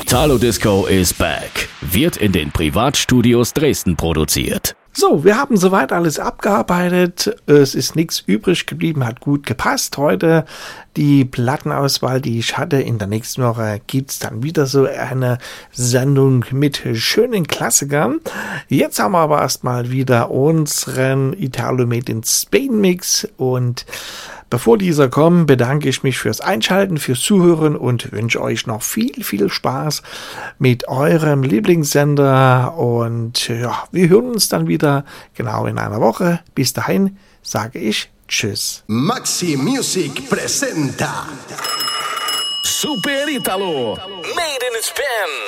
Italo Disco is back. Wird in den Privatstudios Dresden produziert. So, wir haben soweit alles abgearbeitet. Es ist nichts übrig geblieben, hat gut gepasst. Heute die Plattenauswahl, die ich hatte. In der nächsten Woche gibt's dann wieder so eine Sendung mit schönen Klassikern. Jetzt haben wir aber erstmal wieder unseren Italo Made in Spain Mix. Und bevor dieser kommt, bedanke ich mich fürs Einschalten, fürs Zuhören und wünsche euch noch viel, viel Spaß mit eurem Lieblingssender. Und ja, wir hören uns dann wieder genau in einer Woche. Bis dahin sage ich Tschüss. Maxi Music presenta Super Italo, Made in Spain.